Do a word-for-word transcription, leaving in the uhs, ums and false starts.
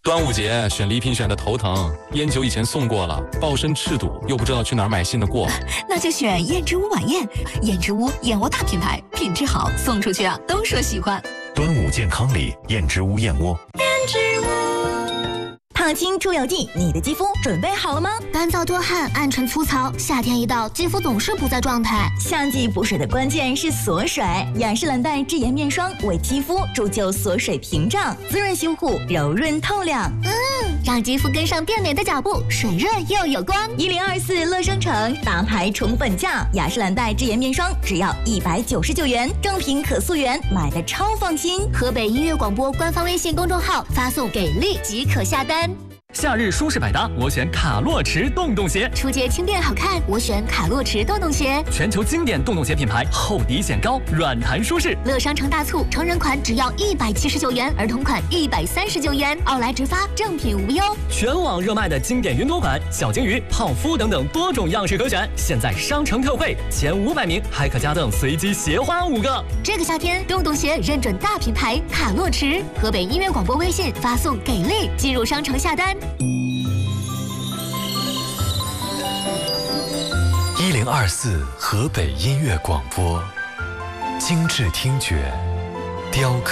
端午节选礼品选的头疼，烟酒以前送过了，抱身赤赌，又不知道去哪儿买新的过。 那就选燕之屋晚宴，燕之屋燕窝大品牌，品质好，送出去啊都说喜欢。 端午健康礼，燕之屋燕窝。 燕之屋。 烫青出油剂，你的肌肤准备好了吗？ 干燥多汗，暗沉粗糙，夏天一到，肌肤总是不在状态。 夏季补水的关键是锁水，雅诗兰黛智妍面霜为肌肤铸就锁水屏障，滋润修护，柔润透亮。 嗯，让肌肤跟上变美的脚步，水润又有光。 一零二四乐商城大牌宠粉价，雅诗兰黛智妍面霜只要一百九十九元，正品可溯源，买的超放心。 河北音乐广播官方微信公众号发送给力即可下单。 夏日舒适百搭，我选卡洛驰洞洞鞋。 出街轻便好看，我选卡洛驰洞洞鞋。 全球经典洞洞鞋品牌，厚底显高，软弹舒适。 乐商城大促，成人款只要一百七十九元，儿童款一百三十九元，奥莱直发，正品无忧。 全网热卖的经典云朵款、小鲸鱼、泡芙等等多种样式可选，现在商城特惠，前五百名还可加赠随机鞋花五个。 这个夏天，洞洞鞋认准大品牌卡洛驰。河北音乐广播微信发送给力，进入商城下单。 一零二四河北音乐广播，精致听觉，雕刻。